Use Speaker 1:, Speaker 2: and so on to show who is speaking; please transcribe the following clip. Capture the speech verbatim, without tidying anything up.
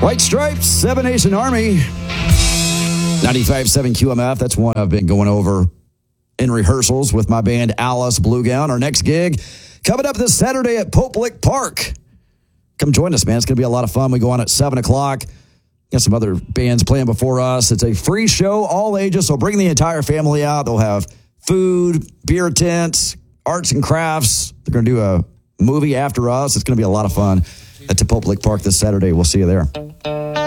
Speaker 1: White Stripes, Seven Nation Army, ninety-five point seven Q M F. That's one I've been going over in rehearsals with my band Alice Blue Gown. Our next gig coming up this Saturday at Pope Lick Park. Come join us, man. It's going to be a lot of fun. We go on at seven o'clock. Got some other bands playing before us. It's a free show, all ages, so bring the entire family out. They'll have food, beer tents, arts and crafts. They're going to do a movie after us. It's going to be a lot of fun at the Pope Lick Park this Saturday. We'll see you there.